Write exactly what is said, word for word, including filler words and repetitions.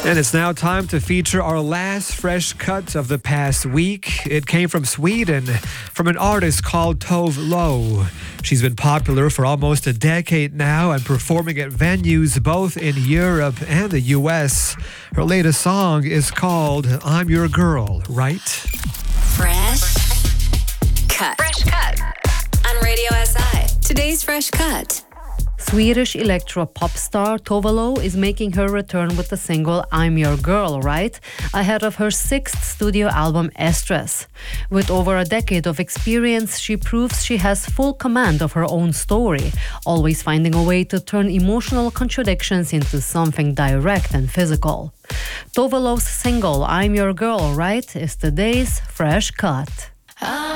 And it's now time to feature our last fresh cut of the past week. It came from Sweden, from an artist called Tove Lo. She's been popular for almost a decade now and performing at venues both in Europe and the U S. Her latest song is called I'm Your Girl, Right? Fresh Cut. Fresh Cut on Radio S I. Today's Fresh Cut. Swedish electro pop star Tove Lo is making her return with the single I'm Your Girl, Right? ahead of her sixth studio album Estress. With over a decade of experience, she proves she has full command of her own story, always finding a way to turn emotional contradictions into something direct and physical. Tove Lo's single I'm Your Girl, Right? is today's Fresh Cut.